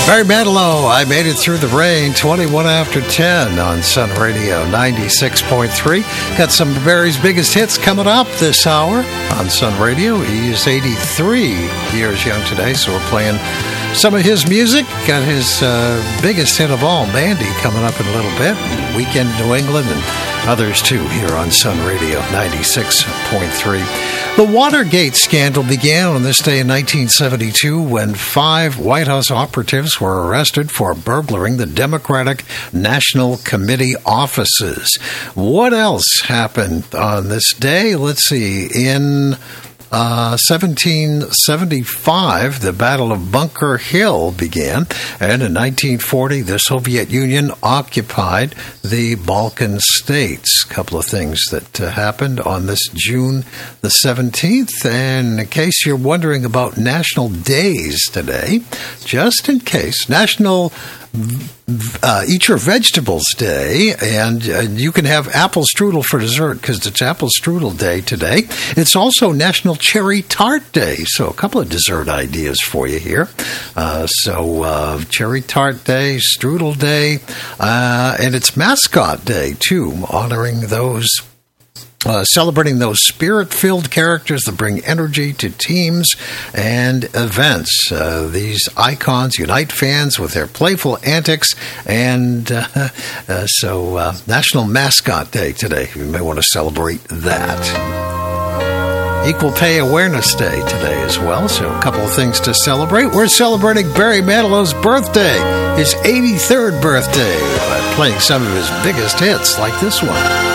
Barry Manilow, I Made It Through the Rain, 21 after 10 on Sun Radio 96.3. Got some of Barry's biggest hits coming up this hour on Sun Radio. He is 83 years young today, so we're playing some of his music. Got his biggest hit of all, Mandy, coming up in a little bit. Weekend in New England and others too here on Sun Radio 96.3. The Watergate scandal began on this day in 1972 when 5 White House operatives were arrested for burglaring the Democratic National Committee offices. What else happened on this day? Let's see. In 1775, the Battle of Bunker Hill began, and in 1940, the Soviet Union occupied the Balkan states. A couple of things that happened on this June the 17th, and in case you're wondering about national days today, just in case, National Eat Your Vegetables Day, and you can have apple strudel for dessert because it's apple strudel day today. It's also National Cherry Tart Day, so a couple of dessert ideas for you here. Cherry Tart Day, Strudel Day, and it's Mascot Day too, honoring those celebrating those spirit-filled characters that bring energy to teams and events. These icons unite fans with their playful antics, and National Mascot Day today. You may want to celebrate that. Equal Pay Awareness Day today as well, so a couple of things to celebrate. We're celebrating Barry Manilow's birthday, his 83rd birthday, by playing some of his biggest hits like this one.